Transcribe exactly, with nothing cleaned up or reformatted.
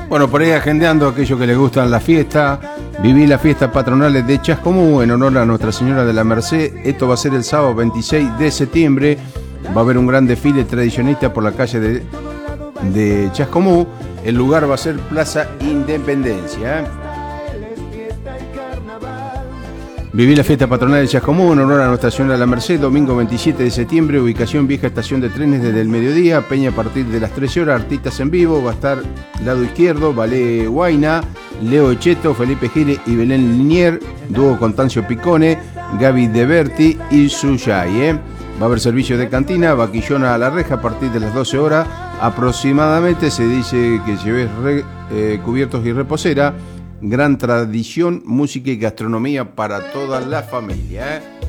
Bueno, por ahí agendando a aquellos que les gustan la fiesta, viví las fiestas patronales de Chascomú en honor a Nuestra Señora de la Merced. Esto va a ser el sábado veintiséis de septiembre. Va a haber un gran desfile tradicionista por la calle de, de Chascomú. El lugar va a ser Plaza Independencia, ¿eh? Viví la fiesta patronal de Chascomú en honor a Nuestra Señora de la Merced, domingo veintisiete de septiembre, ubicación vieja estación de trenes desde el mediodía, peña a partir de las trece horas, artistas en vivo, va a estar lado izquierdo, Valé Guaina, Leo Echeto, Felipe Giles y Belén Linier, dúo Constancio Picone, Gaby De Berti y Suyay, ¿eh? Va a haber servicio de cantina, vaquillona a la reja a partir de las doce horas, aproximadamente se dice que lleves re, eh, cubiertos y reposera. Gran tradición, música y gastronomía para toda la familia, ¿eh?